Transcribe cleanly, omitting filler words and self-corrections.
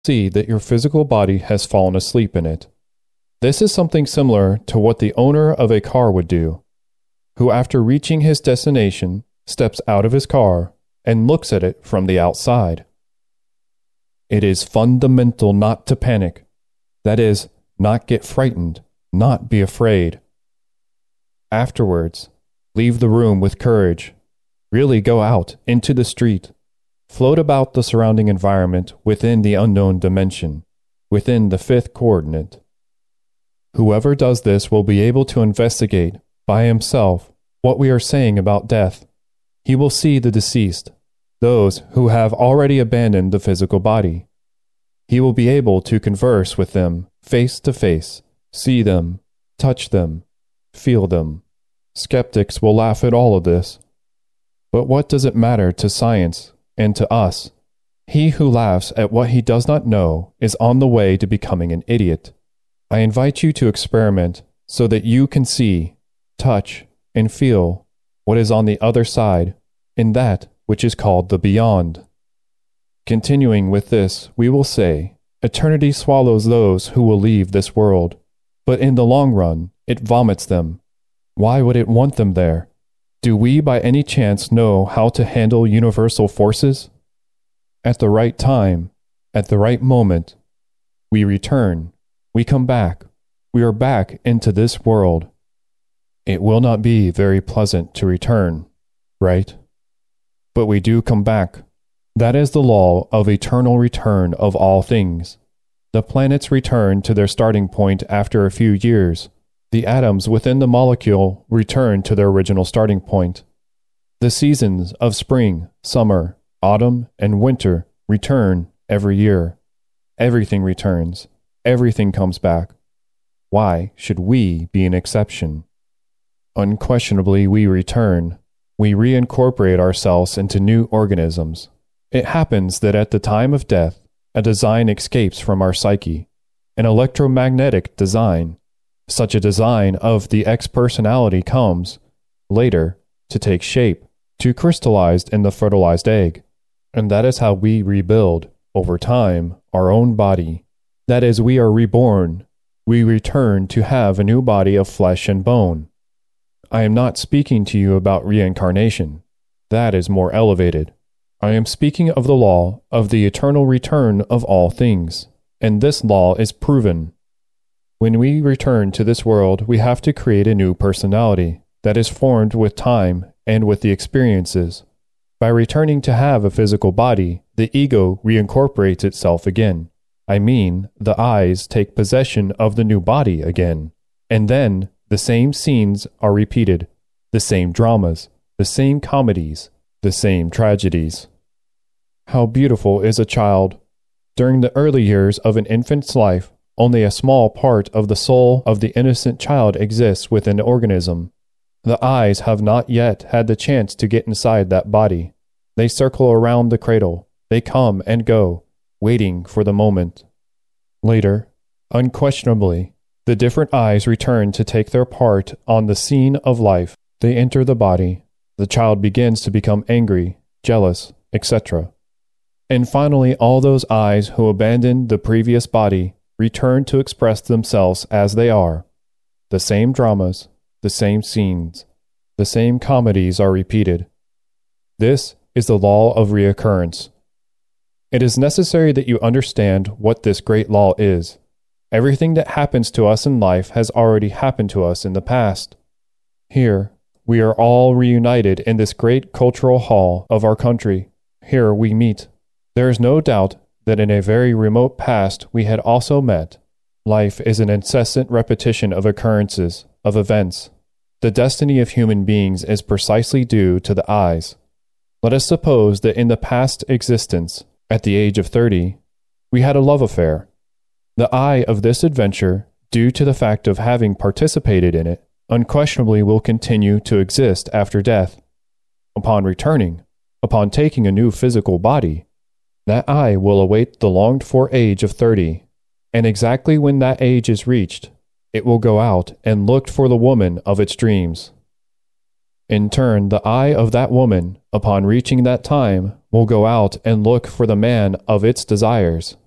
see that your physical body has fallen asleep in it. This is something similar to what the owner of a car would do, who after reaching his destination steps out of his car and looks at it from the outside. It is fundamental not to panic. That is, not get frightened, not be afraid. Afterwards, leave the room with courage. Really go out into the street. Float about the surrounding environment within the unknown dimension, within the fifth coordinate. Whoever does this will be able to investigate by himself what we are saying about death. He will see the deceased, those who have already abandoned the physical body. He will be able to converse with them face to face, see them, touch them, feel them. Skeptics will laugh at all of this. But what does it matter to science and to us? He who laughs at what he does not know is on the way to becoming an idiot. I invite you to experiment so that you can see, touch, and feel what is on the other side, in that which is called the beyond. Continuing with this, we will say, eternity swallows those who will leave this world, but in the long run, it vomits them. Why would it want them there? Do we by any chance know how to handle universal forces? At the right time, at the right moment, we return, we come back, we are back into this world. It will not be very pleasant to return, right? But we do come back. That is the law of eternal return of all things. The planets return to their starting point after a few years. The atoms within the molecule return to their original starting point. The seasons of spring, summer, autumn, and winter return every year. Everything returns. Everything comes back. Why should we be an exception? Unquestionably, we return. We reincorporate ourselves into new organisms. It happens that at the time of death, a design escapes from our psyche, an electromagnetic design. Such a design of the X-personality comes, later, to take shape, to crystallize in the fertilized egg. And that is how we rebuild, over time, our own body. That is, we are reborn. We return to have a new body of flesh and bone. I am not speaking to you about reincarnation. That is more elevated. I am speaking of the law of the eternal return of all things, and this law is proven. When we return to this world, we have to create a new personality that is formed with time and with the experiences. By returning to have a physical body, the ego reincorporates itself again. I mean, the eyes take possession of the new body again. And then, the same scenes are repeated, the same dramas, the same comedies, the same tragedies. How beautiful is a child! During the early years of an infant's life, only a small part of the soul of the innocent child exists within the organism. The eyes have not yet had the chance to get inside that body. They circle around the cradle. They come and go, waiting for the moment. Later, unquestionably, the different eyes return to take their part on the scene of life. They enter the body. The child begins to become angry, jealous, etc. And finally, all those eyes who abandoned the previous body return to express themselves as they are. The same dramas, the same scenes, the same comedies are repeated. This is the law of reoccurrence. It is necessary that you understand what this great law is. Everything that happens to us in life has already happened to us in the past. Here, we are all reunited in this great cultural hall of our country. Here we meet. There is no doubt that in a very remote past we had also met. Life is an incessant repetition of occurrences, of events. The destiny of human beings is precisely due to the eyes. Let us suppose that in the past existence, at the age of 30, we had a love affair. The eye of this adventure, due to the fact of having participated in it, unquestionably will continue to exist after death. Upon returning, upon taking a new physical body, that eye will await the longed-for age of 30, and exactly when that age is reached, it will go out and look for the woman of its dreams. In turn, the eye of that woman, upon reaching that time, will go out and look for the man of its desires.